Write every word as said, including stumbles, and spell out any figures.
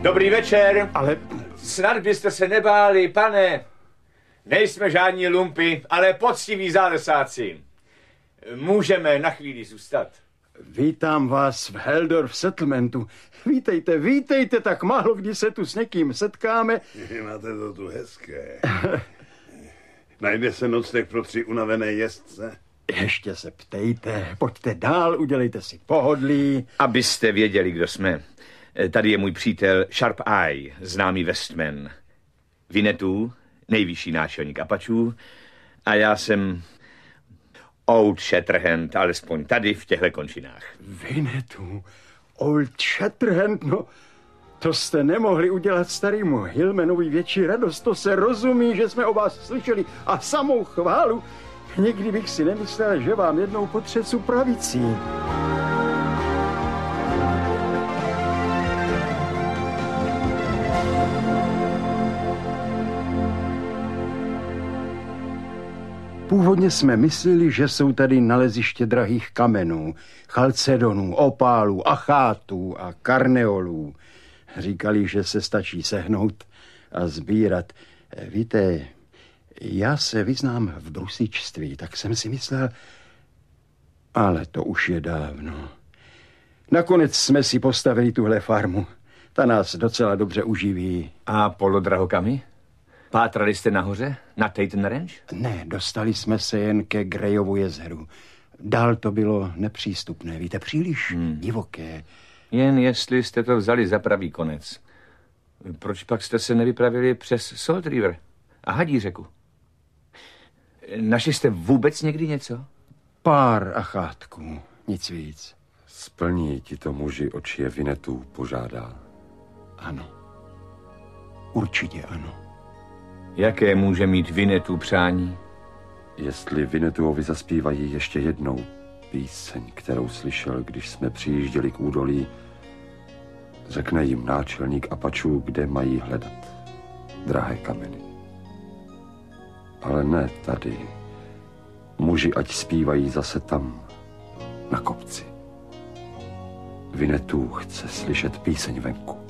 Dobrý večer. Ale... Snad byste se nebáli, pane. Nejsme žádní lumpy, ale poctiví zálesáci. Můžeme na chvíli zůstat. Vítám vás v Heldorf Settlementu. Vítejte, vítejte, tak málo kdy se tu s někým setkáme. Máte to tu hezké. Najde se nocleh pro tři unavené jezdce? Ještě se ptejte, pojďte dál, udělejte si pohodlí. Abyste věděli, kdo jsme. Tady je můj přítel Sharp Eye, známý Westman. Winnetou, nejvyšší náčelník Apačů, a já jsem Old Shatterhand, alespoň tady v těchto končinách. Winnetou, Old Shatterhand, no, to jste nemohli udělat starýmu Hillmanovi větší radost, to se rozumí, že jsme o vás slyšeli a samou chválu. Nikdy bych si nemyslel, že vám jednou potřesu pravicí. Původně jsme mysleli, že jsou tady naleziště drahých kamenů, chalcedonů, opálů, achátů a karneolů. Říkali, že se stačí sehnout a sbírat. Víte, já se vyznám v brusičství, tak jsem si myslel, ale to už je dávno. Nakonec jsme si postavili tuhle farmu. Ta nás docela dobře uživí. A polodrahokami? Pátrali jste nahoře? Na Taten Ranch? Ne, dostali jsme se jen ke Greyovu jezeru. Dál to bylo nepřístupné, víte, příliš hmm. divoké. Jen jestli jste to vzali za pravý konec. Proč pak jste se nevypravili přes Salt River a Hadí řeku? Našli jste vůbec někdy něco? Pár achátků, nic víc. Splní ti to muži, o čije Winnetou požádá? Ano. Určitě ano. Jaké může mít Winnetou přání? Jestli Winnetouovi zaspívají ještě jednou píseň, kterou slyšel, když jsme přijížděli k údolí, řekne jim náčelník Apačů, kde mají hledat drahé kameny. Ale ne tady. Muži ať zpívají zase tam, na kopci. Winnetou chce slyšet píseň venku.